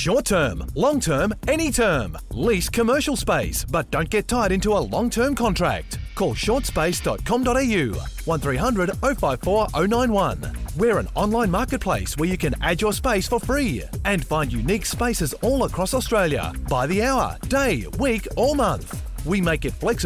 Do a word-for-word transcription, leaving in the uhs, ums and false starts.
Short term, long term, any term. Lease commercial space, but don't get tied into a long-term contract. Call short space dot com dot a u, one three hundred oh five four oh nine one. We're an online marketplace where you can add your space for free and find unique spaces all across Australia by the hour, day, week or month. We make it flexible